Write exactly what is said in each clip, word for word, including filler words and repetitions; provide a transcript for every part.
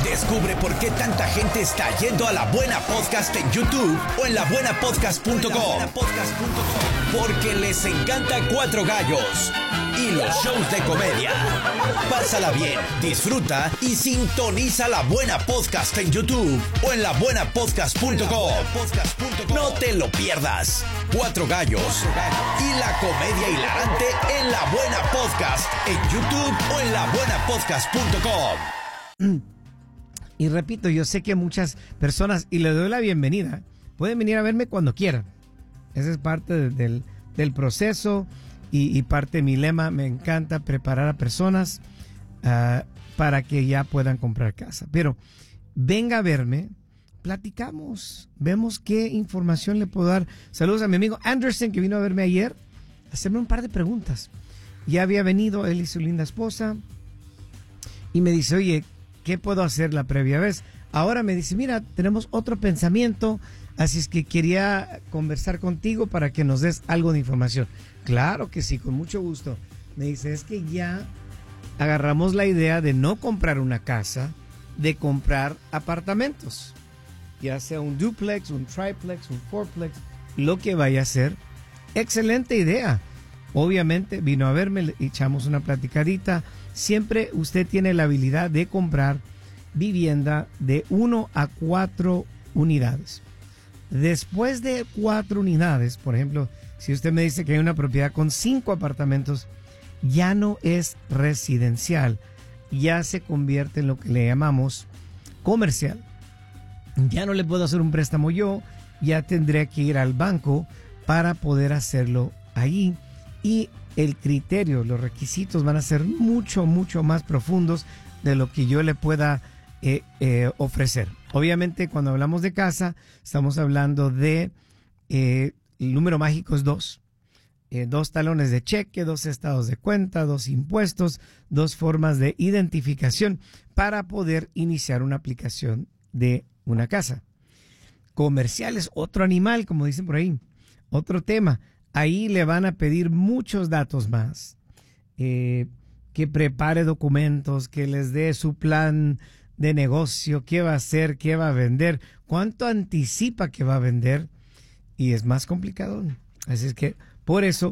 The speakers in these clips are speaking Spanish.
Descubre por qué tanta gente está yendo a La Buena Podcast en YouTube o en la buena podcast punto com. Porque les encanta Cuatro Gallos y los shows de comedia. Pásala bien, disfruta y sintoniza La Buena Podcast en YouTube o en la buena podcast punto com. No te lo pierdas. Cuatro Gallos y la comedia hilarante en La Buena Podcast en YouTube o en la buena podcast punto com. Y repito, yo sé que muchas personas, y les doy la bienvenida, pueden venir a verme cuando quieran. Esa es parte de, del, del proceso y, y parte de mi lema. Me encanta preparar a personas uh, para que ya puedan comprar casa. Pero venga a verme, platicamos, vemos qué información le puedo dar. Saludos a mi amigo Anderson, que vino a verme ayer, a hacerme un par de preguntas. Ya había venido él y su linda esposa y me dice, oye, ¿qué puedo hacer la previa vez? Ahora me dice, mira, tenemos otro pensamiento, así es que quería conversar contigo para que nos des algo de información. Claro que sí, con mucho gusto. Me dice, es que ya agarramos la idea de no comprar una casa, de comprar apartamentos. Ya sea un duplex, un triplex, un fourplex, lo que vaya a ser. Excelente idea. Obviamente vino a verme, le echamos una platicadita. Siempre usted tiene la habilidad de comprar vivienda de uno a cuatro unidades. Después de cuatro unidades, por ejemplo, si usted me dice que hay una propiedad con cinco apartamentos, ya no es residencial, ya se convierte en lo que le llamamos comercial. Ya no le puedo hacer un préstamo yo, ya tendré que ir al banco para poder hacerlo ahí. Y el criterio, los requisitos van a ser mucho, mucho más profundos de lo que yo le pueda eh, eh, ofrecer. Obviamente, cuando hablamos de casa, estamos hablando de, eh, el número mágico es dos. Eh, dos talones de cheque, dos estados de cuenta, dos impuestos, dos formas de identificación para poder iniciar una aplicación de una casa. Comercial es otro animal, como dicen por ahí, otro tema. Ahí le van a pedir muchos datos más, eh, que prepare documentos, que les dé su plan de negocio, qué va a hacer, qué va a vender, cuánto anticipa que va a vender, y es más complicado. Así es que por eso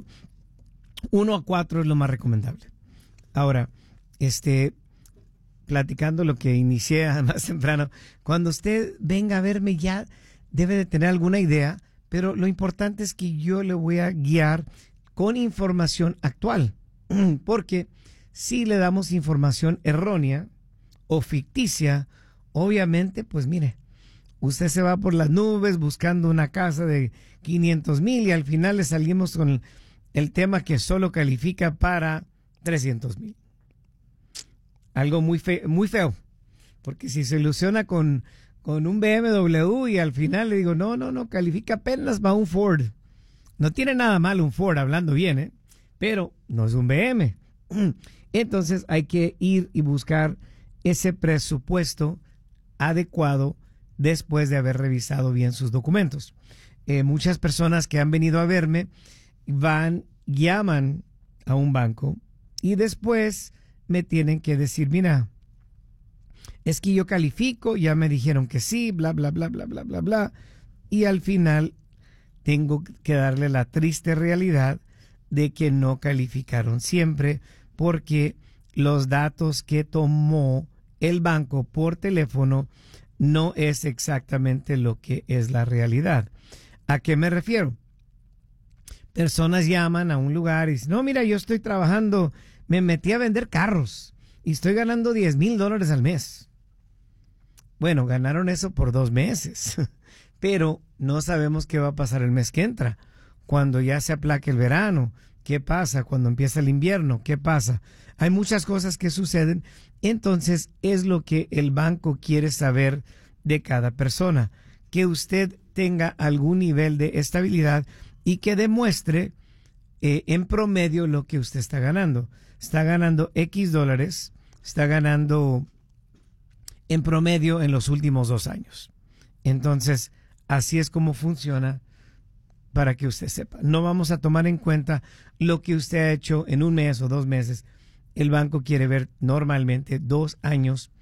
uno a cuatro es lo más recomendable. Ahora, este, platicando lo que inicié más temprano, cuando usted venga a verme ya debe de tener alguna idea. Pero lo importante es que yo le voy a guiar con información actual, porque si le damos información errónea o ficticia, obviamente, pues mire, usted se va por las nubes buscando una casa de quinientos mil y al final le salimos con el, el tema que solo califica para trescientos mil. Algo muy, fe, muy feo, porque si se ilusiona con... con un B M W y al final le digo, no, no, no, califica apenas para un Ford. No tiene nada malo un Ford, hablando bien, ¿eh? Pero no es un B M. Entonces hay que ir y buscar ese presupuesto adecuado después de haber revisado bien sus documentos. Eh, muchas personas que han venido a verme van, llaman a un banco y después me tienen que decir, mira, es que yo califico, ya me dijeron que sí, bla, bla, bla, bla, bla, bla, bla. Y al final tengo que darle la triste realidad de que no calificaron siempre porque los datos que tomó el banco por teléfono no es exactamente lo que es la realidad. ¿A qué me refiero? Personas llaman a un lugar y dicen, no, mira, yo estoy trabajando, me metí a vender carros y estoy ganando diez mil dólares al mes. Bueno, ganaron eso por dos meses, pero no sabemos qué va a pasar el mes que entra, cuando ya se aplaque el verano. ¿Qué pasa cuando empieza el invierno? ¿Qué pasa? Hay muchas cosas que suceden, entonces es lo que el banco quiere saber de cada persona, que usted tenga algún nivel de estabilidad y que demuestre eh, en promedio lo que usted está ganando. Está ganando X dólares, está ganando en promedio en los últimos dos años. Entonces, así es como funciona, para que usted sepa. No vamos a tomar en cuenta lo que usted ha hecho en un mes o dos meses. El banco quiere ver normalmente dos años